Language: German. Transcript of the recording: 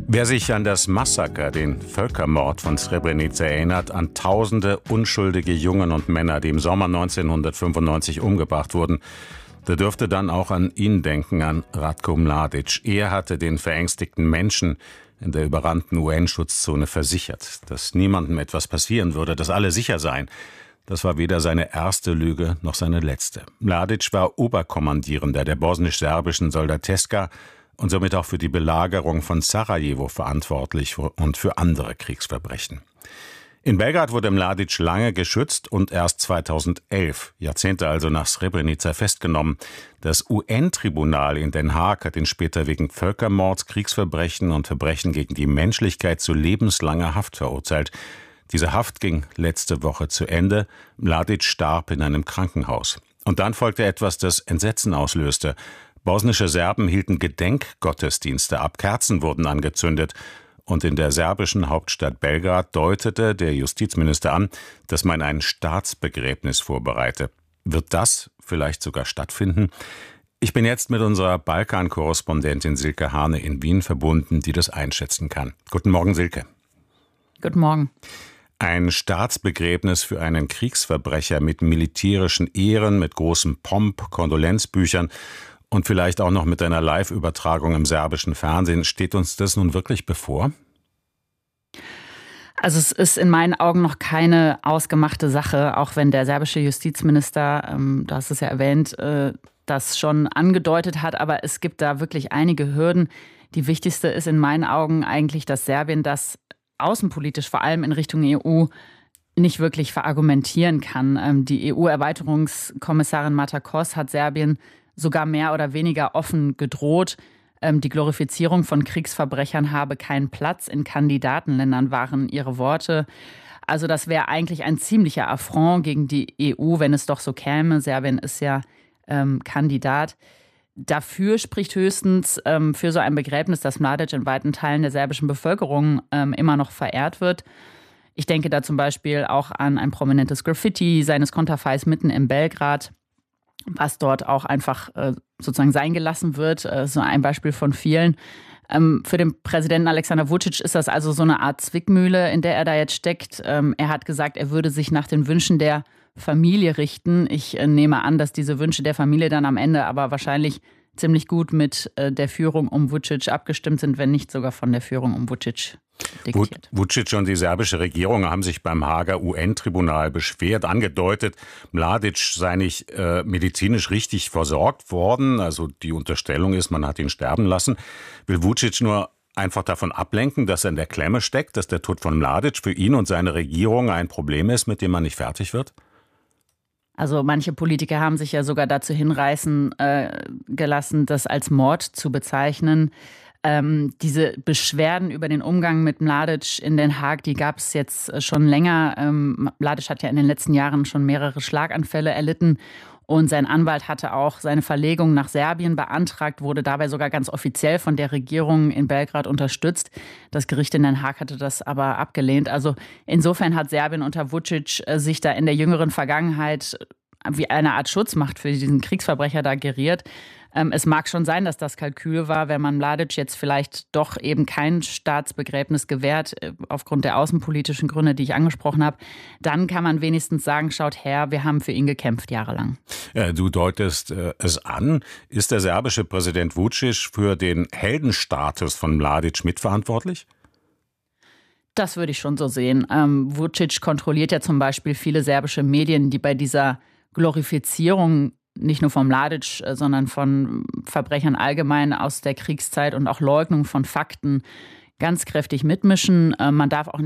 Wer sich an das Massaker, den Völkermord von Srebrenica erinnert, an tausende unschuldige Jungen und Männer, die im Sommer 1995 umgebracht wurden, der dürfte dann auch an ihn denken, an Ratko Mladic. Er hatte den verängstigten Menschen in der überrannten UN-Schutzzone versichert, dass niemandem etwas passieren würde, dass alle sicher seien. Das war weder seine erste Lüge noch seine letzte. Mladic war Oberkommandierender der bosnisch-serbischen Soldateska und somit auch für die Belagerung von Sarajevo verantwortlich und für andere Kriegsverbrechen. In Belgrad wurde Mladic lange geschützt und erst 2011, Jahrzehnte also nach Srebrenica, festgenommen. Das UN-Tribunal in Den Haag hat ihn später wegen Völkermords, Kriegsverbrechen und Verbrechen gegen die Menschlichkeit zu lebenslanger Haft verurteilt. Diese Haft ging letzte Woche zu Ende. Mladic starb in einem Krankenhaus. Und dann folgte etwas, das Entsetzen auslöste. Bosnische Serben hielten Gedenkgottesdienste ab, Kerzen wurden angezündet. Und in der serbischen Hauptstadt Belgrad deutete der Justizminister an, dass man ein Staatsbegräbnis vorbereite. Wird das vielleicht sogar stattfinden? Ich bin jetzt mit unserer Balkan-Korrespondentin Silke Hane in Wien verbunden, die das einschätzen kann. Guten Morgen, Silke. Guten Morgen. Ein Staatsbegräbnis für einen Kriegsverbrecher mit militärischen Ehren, mit großem Pomp, Kondolenzbüchern und vielleicht auch noch mit einer Live-Übertragung im serbischen Fernsehen. Steht uns das nun wirklich bevor? Also es ist in meinen Augen noch keine ausgemachte Sache, auch wenn der serbische Justizminister, du hast es ja erwähnt, das schon angedeutet hat. Aber es gibt da wirklich einige Hürden. Die wichtigste ist in meinen Augen eigentlich, dass Serbien das außenpolitisch, vor allem in Richtung EU, nicht wirklich verargumentieren kann. Die EU-Erweiterungskommissarin Marta Kos hat Serbien sogar mehr oder weniger offen gedroht. Die Glorifizierung von Kriegsverbrechern habe keinen Platz in Kandidatenländern, waren ihre Worte. Also das wäre eigentlich ein ziemlicher Affront gegen die EU, wenn es doch so käme. Serbien ist ja Kandidat. Dafür spricht höchstens für so ein Begräbnis, dass Mladic in weiten Teilen der serbischen Bevölkerung immer noch verehrt wird. Ich denke da zum Beispiel auch an ein prominentes Graffiti seines Konterfeis mitten in Belgrad, was dort auch einfach sozusagen sein gelassen wird. So ein Beispiel von vielen. Für den Präsidenten Alexander Vučić ist das also so eine Art Zwickmühle, in der er da jetzt steckt. Er hat gesagt, er würde sich nach den Wünschen der Familie richten. Ich nehme an, dass diese Wünsche der Familie dann am Ende aber wahrscheinlich ziemlich gut mit der Führung um Vučić abgestimmt sind, wenn nicht sogar von der Führung um Vučić diktiert. Vučić und die serbische Regierung haben sich beim Haager UN-Tribunal beschwert, angedeutet, Mladic sei nicht medizinisch richtig versorgt worden. Also die Unterstellung ist, man hat ihn sterben lassen. Will Vučić nur einfach davon ablenken, dass er in der Klemme steckt, dass der Tod von Mladic für ihn und seine Regierung ein Problem ist, mit dem man nicht fertig wird? Also manche Politiker haben sich ja sogar dazu hinreißen gelassen, das als Mord zu bezeichnen. Diese Beschwerden über den Umgang mit Mladic in Den Haag, die gab es jetzt schon länger. Mladic hat ja in den letzten Jahren schon mehrere Schlaganfälle erlitten. Und sein Anwalt hatte auch seine Verlegung nach Serbien beantragt, wurde dabei sogar ganz offiziell von der Regierung in Belgrad unterstützt. Das Gericht in Den Haag hatte das aber abgelehnt. Also insofern hat Serbien unter Vučić sich da in der jüngeren Vergangenheit wie eine Art Schutzmacht für diesen Kriegsverbrecher da geriert. Es mag schon sein, dass das Kalkül war, wenn man Mladic jetzt vielleicht doch eben kein Staatsbegräbnis gewährt, aufgrund der außenpolitischen Gründe, die ich angesprochen habe, dann kann man wenigstens sagen, schaut her, wir haben für ihn gekämpft jahrelang. Du deutest es an. Ist der serbische Präsident Vučić für den Heldenstatus von Mladic mitverantwortlich? Das würde ich schon so sehen. Vučić kontrolliert ja zum Beispiel viele serbische Medien, die bei dieser Glorifizierung nicht nur von Mladic, sondern von Verbrechern allgemein aus der Kriegszeit und auch Leugnung von Fakten ganz kräftig mitmischen. Man darf auch